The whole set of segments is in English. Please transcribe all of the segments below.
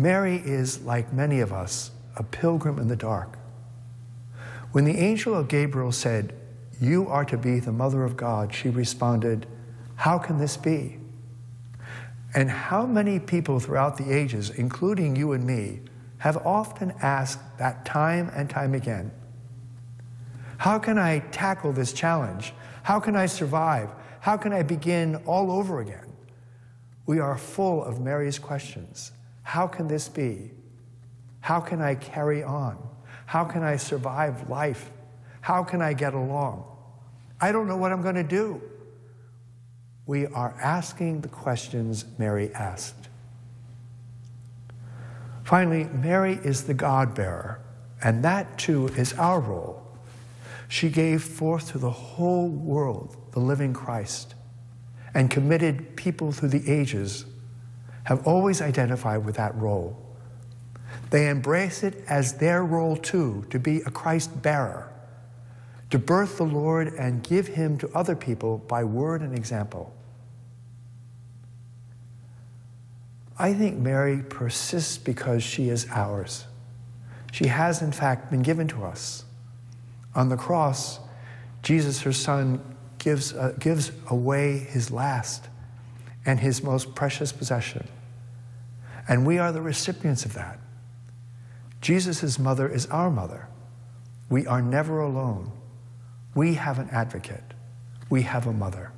Mary is, like many of us, a pilgrim in the dark. When the angel Gabriel said, "You are to be the mother of God," she responded, "How can this be?" And how many people throughout the ages, including you and me, have often asked that time and time again. How can I tackle this challenge? How can I survive? How can I begin all over again? We are full of Mary's questions. How can this be? How can I carry on? How can I survive life? How can I get along? I don't know what I'm going to do. We are asking the questions Mary asked. Finally, Mary is the God-bearer, and that too is our role. She gave forth to the whole world the living Christ, and committed people through the ages have always identified with that role. They embrace it as their role too, to be a Christ bearer, to birth the Lord and give him to other people by word and example. I think Mary persists because she is ours. She has, in fact, been given to us. On the cross, Jesus, her son, gives away his last and his most precious possession. And we are the recipients of that. Jesus' mother is our mother. We are never alone. We have an advocate. We have a mother.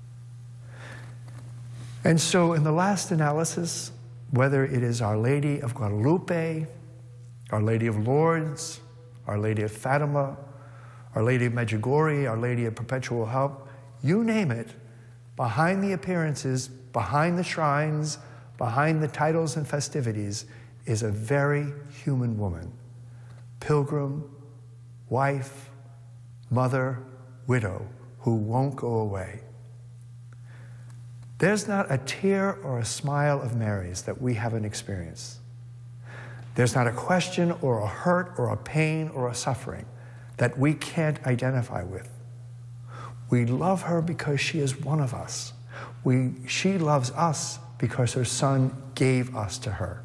And so in the last analysis, whether it is Our Lady of Guadalupe, Our Lady of Lourdes, Our Lady of Fatima, Our Lady of Medjugorje, Our Lady of Perpetual Help, you name it, behind the appearances, behind the shrines, behind the titles and festivities, is a very human woman. Pilgrim, wife, mother, widow, who won't go away. There's not a tear or a smile of Mary's that we haven't experienced. There's not a question or a hurt or a pain or a suffering that we can't identify with. We love her because she is one of us. She loves us because her son gave us to her.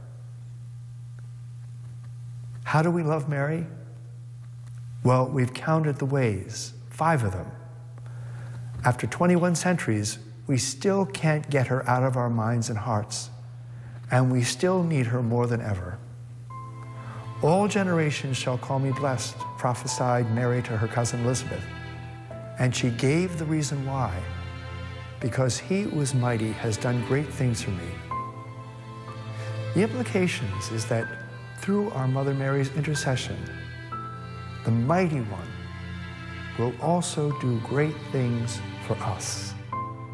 How do we love Mary? Well, we've counted the ways, 5 of them. After 21 centuries, we still can't get her out of our minds and hearts, and we still need her more than ever. All generations shall call me blessed, prophesied Mary to her cousin Elizabeth. And she gave the reason why. Because he who is mighty has done great things for me. The implications is that through our Mother Mary's intercession, the mighty one will also do great things for us.